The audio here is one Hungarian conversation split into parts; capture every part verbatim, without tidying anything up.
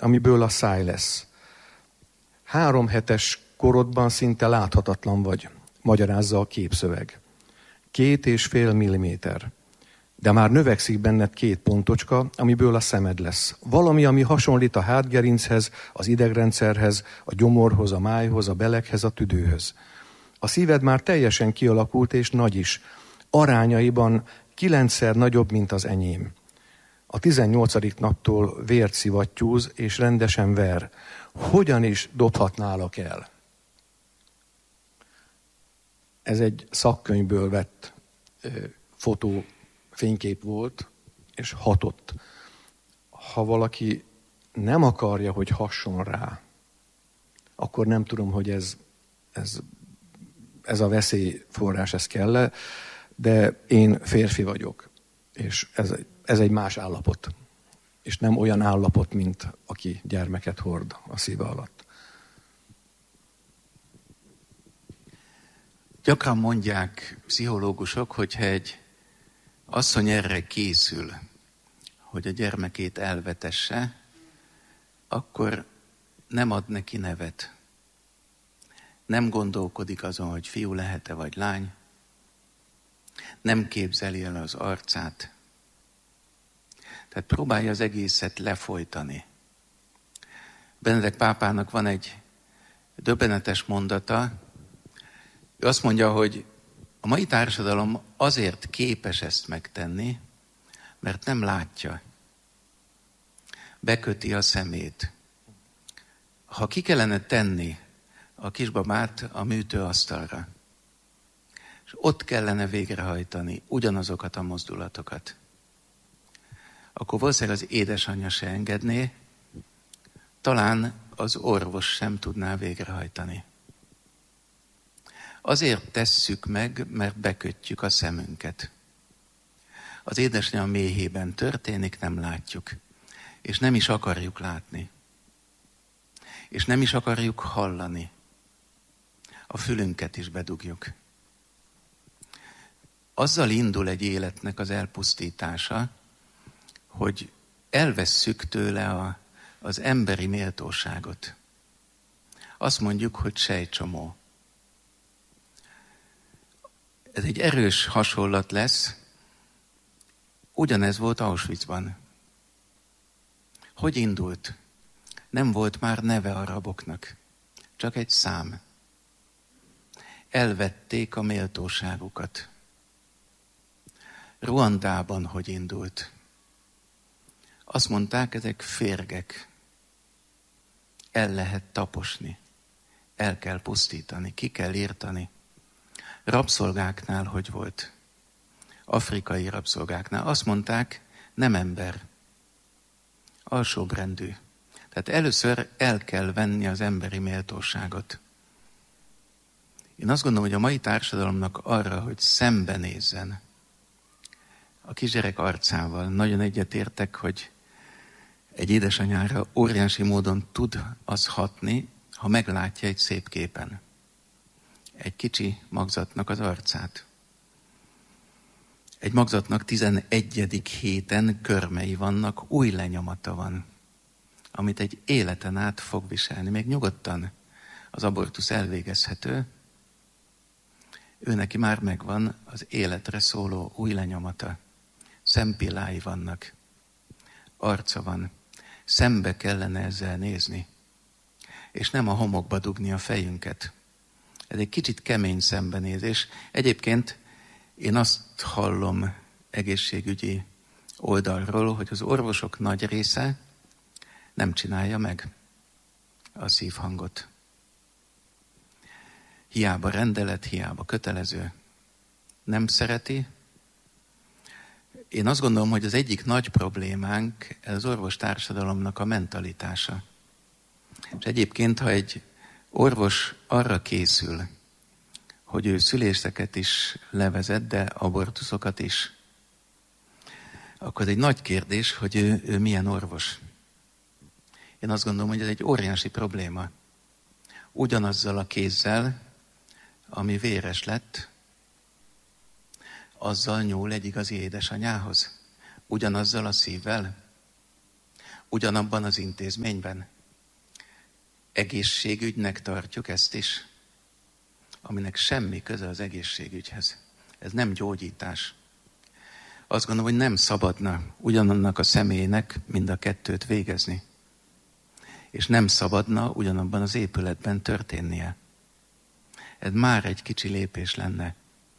amiből a száj lesz. Három hetes korodban szinte láthatatlan vagy, magyarázza a képszöveg. Két és fél milliméter. De már növekszik benned két pontocska, amiből a szemed lesz. Valami, ami hasonlít a hátgerinchez, az idegrendszerhez, a gyomorhoz, a májhoz, a beleghez, a tüdőhöz. A szíved már teljesen kialakult és nagy is. Arányaiban kilencszer nagyobb, mint az enyém. A tizennyolcadik naptól vért szivattyúz és rendesen ver. Hogyan is dobhatnálak el? Ez egy szakkönyvből vett ö, fotó, fénykép volt, és hatott. Ha valaki nem akarja, hogy hasson rá, akkor nem tudom, hogy ez, ez, ez a veszélyforrás, ez kell-e, de én férfi vagyok, és ez, ez egy más állapot. És nem olyan állapot, mint aki gyermeket hord a szíve alatt. Gyakran mondják pszichológusok, hogyha egy asszony erre készül, hogy a gyermekét elvetesse, akkor nem ad neki nevet. Nem gondolkodik azon, hogy fiú lehet-e vagy lány. Nem képzeli el az arcát. Tehát próbálja az egészet lefolytani. Benedek pápának van egy döbbenetes mondata. Ő azt mondja, hogy a mai társadalom azért képes ezt megtenni, mert nem látja. Beköti a szemét. Ha ki kellene tenni a kisbabát a műtőasztalra, és ott kellene végrehajtani ugyanazokat a mozdulatokat, akkor valószínűleg az édesanyja se engedné, talán az orvos sem tudná végrehajtani. Azért tesszük meg, mert bekötjük a szemünket. Az édesanyja méhében történik, nem látjuk. És nem is akarjuk látni. És nem is akarjuk hallani. A fülünket is bedugjuk. Azzal indul egy életnek az elpusztítása, hogy elvesszük tőle a, az emberi méltóságot. Azt mondjuk, hogy sejtcsomó. Ez egy erős hasonlat lesz. Ugyanez volt Auschwitzban. Hogy indult? Nem volt már neve a raboknak. Csak egy szám. Elvették a méltóságukat. Ruandában hogy indult? Azt mondták, ezek férgek. El lehet taposni. El kell pusztítani. Ki kell írtani. Rabszolgáknál hogy volt? Afrikai rabszolgáknál. Azt mondták, nem ember. Alsóbrendű. Tehát először el kell venni az emberi méltóságot. Én azt gondolom, hogy a mai társadalomnak arra, hogy szembenézzen a kisgyerek arcával, nagyon egyetértek, hogy egy édesanyára óriási módon tud az hatni, ha meglátja egy szép képen. Egy kicsi magzatnak az arcát. Egy magzatnak tizenegyedik héten körmei vannak, új lenyomata van, amit egy életen át fog viselni. Még nyugodtan az abortusz elvégezhető, ő neki már megvan az életre szóló új lenyomata. Szempillái vannak, arca van, szembe kellene ezzel nézni, és nem a homokba dugni a fejünket. Ez egy kicsit kemény szembenézés. Egyébként én azt hallom egészségügyi oldalról, hogy az orvosok nagy része nem csinálja meg a szívhangot. Hiába rendelet, hiába kötelező. Nem szereti. Én azt gondolom, hogy az egyik nagy problémánk az orvostársadalomnak a mentalitása. És egyébként, ha egy orvos arra készül, hogy ő szüléseket is levezet, de abortuszokat is, akkor ez egy nagy kérdés, hogy ő, ő milyen orvos. Én azt gondolom, hogy ez egy óriási probléma. Ugyanazzal a kézzel, ami véres lett, azzal nyúl egy igazi édesanyához. Ugyanazzal a szívvel. ugyanabban az intézményben. Egészségügynek tartjuk ezt is, aminek semmi köze az egészségügyhez. Ez nem gyógyítás. Azt gondolom, hogy nem szabadna ugyanannak a személynek mind a kettőt végezni. És nem szabadna ugyanabban az épületben történnie. Ez már egy kicsi lépés lenne.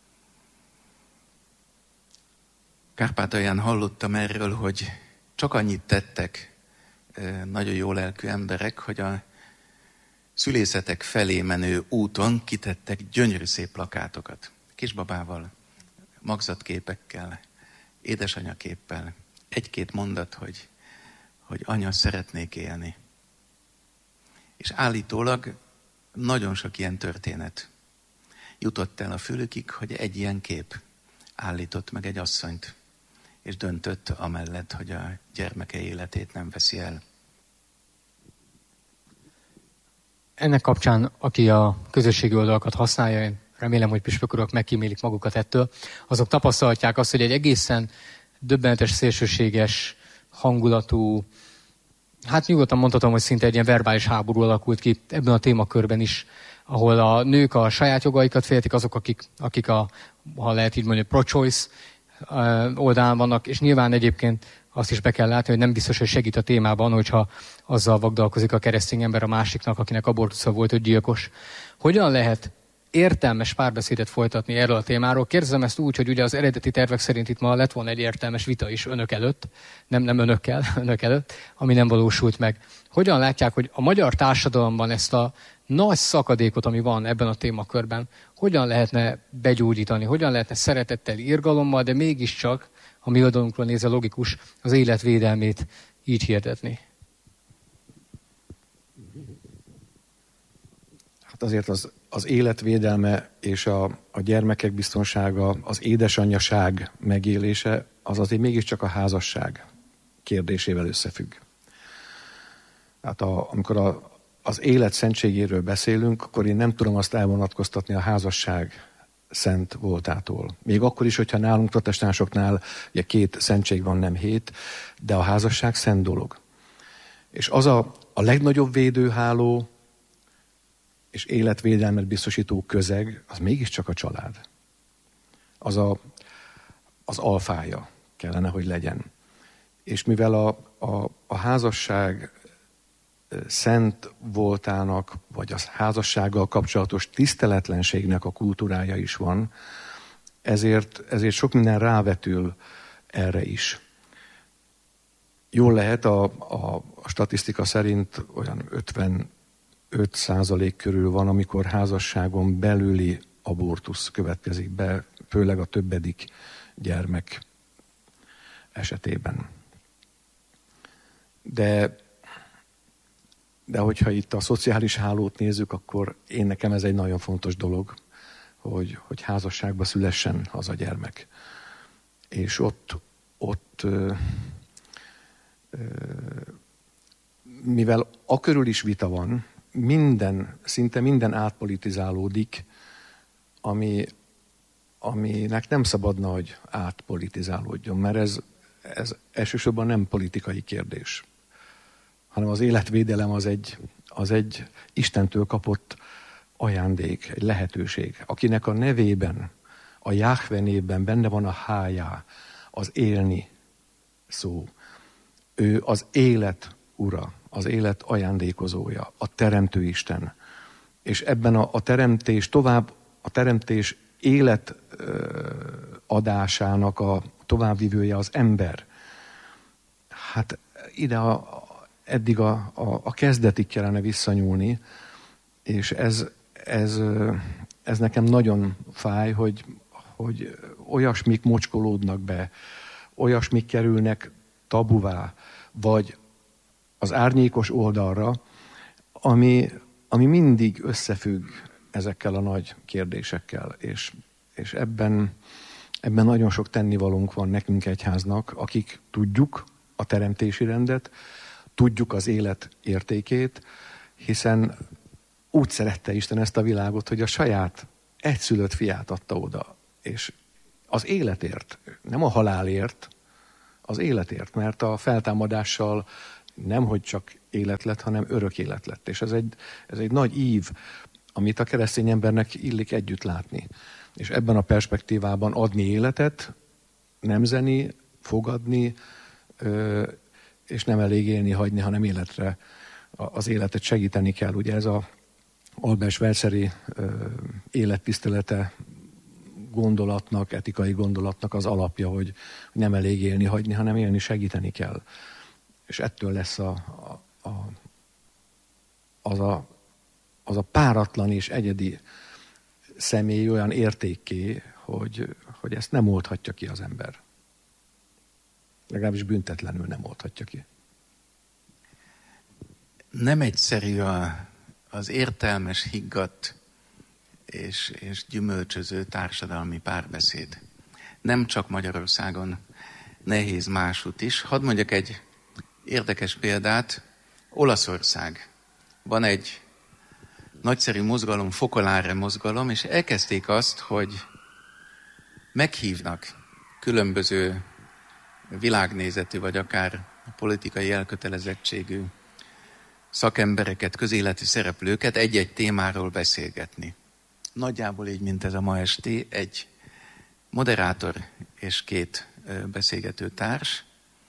Kárpátalján hallottam erről, hogy csak annyit tettek nagyon jó lelkű emberek, hogy a szülészetek felé menő úton kitettek gyönyörű szép plakátokat. Kisbabával, magzatképekkel, édesanyaképpel. Egy-két mondat, hogy, hogy anya, szeretnék élni. És állítólag nagyon sok ilyen történet jutott el a fülükig, hogy egy ilyen kép állított meg egy asszonyt, és döntött amellett, hogy a gyermeke életét nem veszi el. Ennek kapcsán, aki a közösségi oldalakat használja, én remélem, hogy püspökök megkímélik magukat ettől, azok tapasztalhatják azt, hogy egy egészen döbbenetes, szélsőséges, hangulatú, hát nyugodtan mondhatom, hogy szinte egy ilyen verbális háború alakult ki ebben a témakörben is, ahol a nők a saját jogaikat féltik, azok, akik, akik a, ha lehet így mondani, pro-choice oldalán vannak, és nyilván egyébként azt is be kell látni, hogy nem biztos, hogy segít a témában, hogyha azzal vagdalkozik a keresztény ember a másiknak, akinek abortusza volt, hogy gyilkos. Hogyan lehet értelmes párbeszédet folytatni erről a témáról? Kérdezem ezt úgy, hogy ugye az eredeti tervek szerint itt ma lett volna egy értelmes vita is önök előtt, nem, nem önökkel, önök előtt, ami nem valósult meg. Hogyan látják, hogy a magyar társadalomban ezt a nagy szakadékot, ami van ebben a témakörben, hogyan lehetne begyógyítani, hogyan lehetne szeretettel, irgalommal, de mégiscsak, a mi oldalunkról nézve logikus, az életvédelmét így hirdetni? Hát azért az, az életvédelme és a, a gyermekek biztonsága, az édesanyaság megélése, az azért mégiscsak a házasság kérdésével összefügg. Hát a, amikor a, az élet szentségéről beszélünk, akkor én nem tudom azt elvonatkoztatni a házasság szent voltától. Még akkor is, hogyha nálunk protestánsoknál ugye két szentség van, nem hét, de a házasság szent dolog. És az a, a legnagyobb védőháló és életvédelmet biztosító közeg, az mégiscsak a család. Az a, az alfája kellene, hogy legyen. És mivel a, a, a házasság szent voltának, vagy a házassággal kapcsolatos tiszteletlenségnek a kultúrája is van, ezért, ezért sok minden rávetül erre is. Jól lehet, a, a, a statisztika szerint olyan ötvenöt százalék körül van, amikor házasságon belüli abortusz következik be, főleg a többedik gyermek esetében. De De hogyha itt a szociális hálót nézzük, akkor én nekem ez egy nagyon fontos dolog, hogy, hogy házasságba szülessen az a gyermek. És ott, ott ö, ö, mivel akörül is vita van, minden, szinte minden átpolitizálódik, ami, aminek nem szabadna, hogy átpolitizálódjon, mert ez, ez elsősorban nem politikai kérdés, hanem az életvédelem az egy, az egy Istentől kapott ajándék, egy lehetőség, akinek a nevében, a Jahve névben benne van a hájá, az élni szó. Ő az élet ura, az élet ajándékozója, a teremtő Isten. És ebben a, a teremtés tovább, a teremtés élet ö, adásának a továbbvivője az ember. Hát ide a eddig a, a, a kezdetig kellene visszanyúlni, és ez, ez, ez nekem nagyon fáj, hogy, hogy olyasmik mocskolódnak be, olyasmik kerülnek tabuvá, vagy az árnyékos oldalra, ami, ami mindig összefügg ezekkel a nagy kérdésekkel, és, és ebben, ebben nagyon sok tennivalónk van nekünk egyháznak, akik tudjuk a teremtési rendet, tudjuk az élet értékét, hiszen úgy szerette Isten ezt a világot, hogy a saját egyszülött fiát adta oda. És az életért, nem a halálért, az életért, mert a feltámadással nem hogy csak élet lett, hanem örök élet lett. És ez egy, ez egy nagy ív, amit a keresztény embernek illik együtt látni. És ebben a perspektívában adni életet, nemzeni, fogadni, és nem elég élni, hagyni, hanem életre az életet segíteni kell. Ugye ez a Albert Schweitzeri élettisztelete gondolatnak, etikai gondolatnak az alapja, hogy nem elég élni, hagyni, hanem élni, segíteni kell. És ettől lesz a, a, a, az, a, az a páratlan és egyedi személy olyan értékké, hogy, hogy ezt nem oldhatja ki az ember. Legalábbis büntetlenül nem oldhatja ki. Nem egyszerű a, az értelmes, higgadt és, és gyümölcsöző társadalmi párbeszéd. Nem csak Magyarországon, nehéz másút is. Hadd mondjak egy érdekes példát. Olaszország. Van egy nagyszerű mozgalom, Focolare mozgalom, és elkezdték azt, hogy meghívnak különböző világnézetű, vagy akár politikai elkötelezettségű szakembereket, közéleti szereplőket egy-egy témáról beszélgetni. Nagyjából így, mint ez a ma esti, egy moderátor és két beszélgető társ.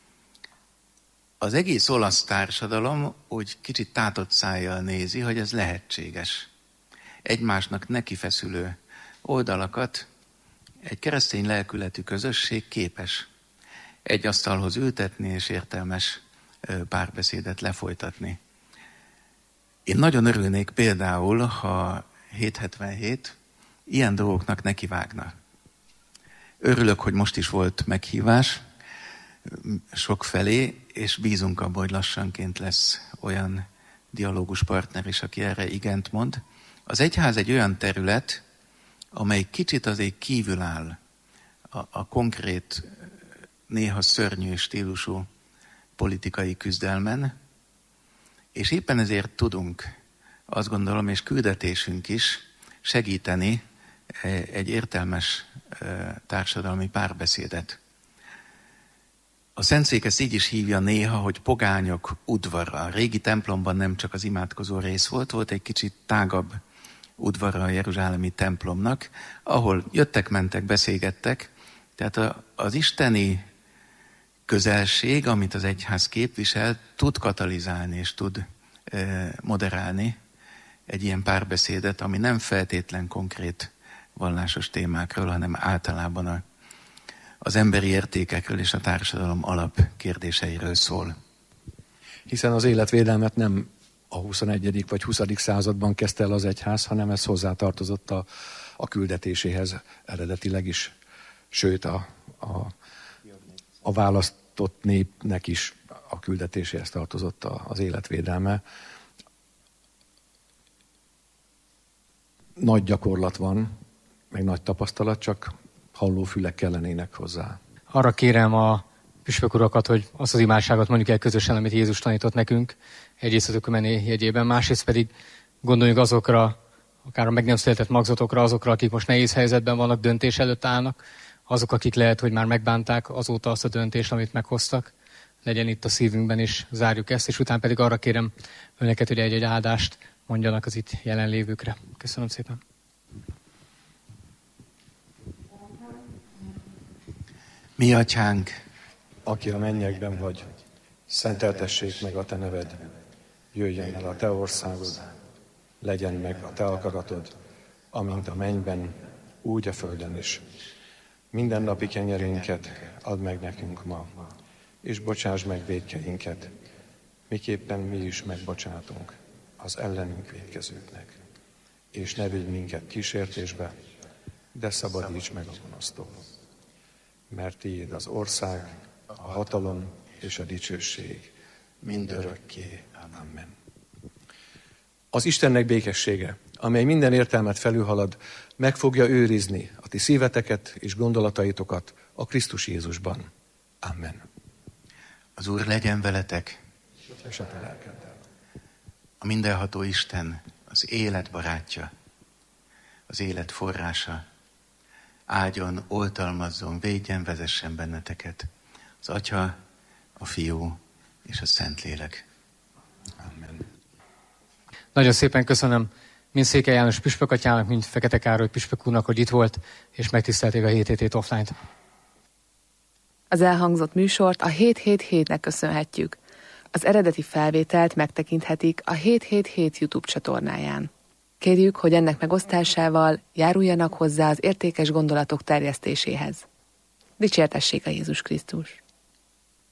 Az egész olasz társadalom úgy kicsit tátott szájjal nézi, hogy ez lehetséges. Egymásnak nekifeszülő oldalakat egy keresztény lelkületű közösség képes egy asztalhoz ültetni és értelmes párbeszédet lefolytatni. Én nagyon örülnék például, ha hétszázhetvenhét ilyen dolgoknak nekivágna. Örülök, hogy most is volt meghívás sok felé, és bízunk abban, hogy lassanként lesz olyan dialógus partner is, aki erre igent mond. Az egyház egy olyan terület, amely kicsit azért kívül áll a, a konkrét, néha szörnyű stílusú politikai küzdelmen, és éppen ezért tudunk, azt gondolom, és küldetésünk is segíteni egy értelmes társadalmi párbeszédet. A Szentszék ezt így is hívja néha, hogy pogányok udvara. A régi templomban nem csak az imádkozó rész volt, volt egy kicsit tágabb udvara a jeruzsálemi templomnak, ahol jöttek, mentek, beszélgettek. Tehát a, az isteni közelség, amit az egyház képvisel, tud katalizálni és tud e, moderálni egy ilyen párbeszédet, ami nem feltétlen konkrét vallásos témákról, hanem általában a, az emberi értékekről és a társadalom alapkérdéseiről szól. Hiszen az életvédelmet nem a huszonegyedik vagy huszadik században kezdte el az egyház, hanem ez hozzátartozott a, a küldetéséhez eredetileg is, sőt a, a, a választott népnek is a küldetéséhez tartozott az életvédelme. Nagy gyakorlat van, meg nagy tapasztalat, csak hallófülek kellenének hozzá. Arra kérem a püspök urakat, hogy azt az imádságot mondjuk el közösen, amit Jézus tanított nekünk, egyrészt az ökumené jegyében, másrészt pedig gondoljunk azokra, akár a meg nem született magzatokra, azokra, akik most nehéz helyzetben vannak, döntés előtt állnak, azok, akik lehet, hogy már megbánták azóta azt a döntést, amit meghoztak, legyen itt a szívünkben, és zárjuk ezt, és utána pedig arra kérem önöket, hogy egy-egy áldást mondjanak az itt jelenlévőkre. Köszönöm szépen. Mi atyánk, aki a mennyekben vagy, szenteltessék meg a te neved, jöjjön el a te országod, legyen meg a te akaratod, amint a mennyben, úgy a földön is. Minden napi kenyerünket add meg nekünk ma, és bocsáss meg vétkeinket, miképpen mi is megbocsátunk az ellenünk vétkezőknek. És ne vigy minket kísértésbe, de szabadíts meg a gonosztól. Mert tiéd az ország, a hatalom és a dicsőség mindörökké. Amen. Az Istennek békessége, amely minden értelmet felülhalad, meg fogja őrizni a ti szíveteket és gondolataitokat a Krisztus Jézusban. Amen. Az Úr legyen veletek. És a te lelkeddel. A mindenható Isten, az élet barátja, az élet forrása, áldjon, oltalmazzon, védjen, vezessen benneteket. Az Atya, a Fiú és a Szentlélek. Amen. Nagyon szépen köszönöm mind Székely János püspökatyának, mind Fekete Károly püspök úrnak, hogy itt volt, és megtisztelték a hét hét hét offline-t. Az elhangzott műsort a hét hét hétnek köszönhetjük. Az eredeti felvételt megtekinthetik a hét hét hét YouTube csatornáján. Kérjük, hogy ennek megosztásával járuljanak hozzá az értékes gondolatok terjesztéséhez. Dicsértessék a Jézus Krisztus!